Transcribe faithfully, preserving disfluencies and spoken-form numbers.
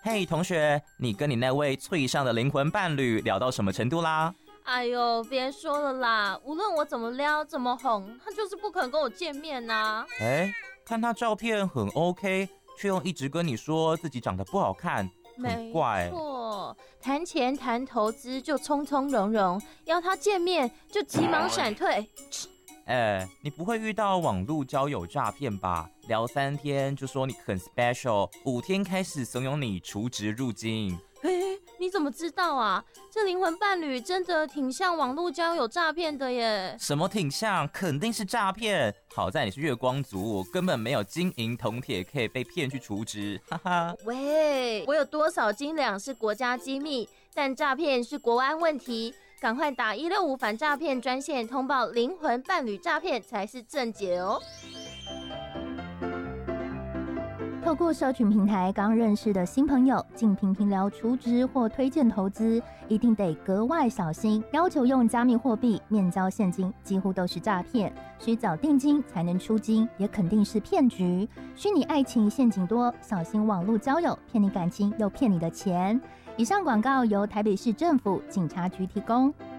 嘿，同学，你跟你那位脆上的灵魂伴侣聊到什么程度啦？ 哎呦，别说了啦！无论我怎么撩，怎么哄，他就是不肯跟我见面啊。 哎，看他照片很 OK， 却又一直跟你说自己长得不好看，很怪。 没错，谈钱谈投资就从从容容，要他见面就急忙闪退。 哎，你不会遇到网络交友诈骗吧？聊三天就说你很 special， 五天开始怂恿你储值入金。 嘿，你怎么知道啊？这灵魂伴侣真的挺像网络交友诈骗的耶。 什么挺像？肯定是诈骗。好在你是月光族，我根本没有金银铜铁可以被骗去储值，哈哈。 喂，我有多少斤两是国家机密，但诈骗是国安问题。赶快打一六五反诈骗专线通报灵魂伴侣诈骗才是正解哦。 透过社群平台刚认识的新朋友，竟频频聊储值或推荐投资，一定得格外小心。要求用加密货币、面交现金，几乎都是诈骗。需缴定金才能出金，也肯定是骗局。虚拟爱情陷阱多，小心网络交友骗你感情又骗你的钱。以上广告由台北市政府警察局提供。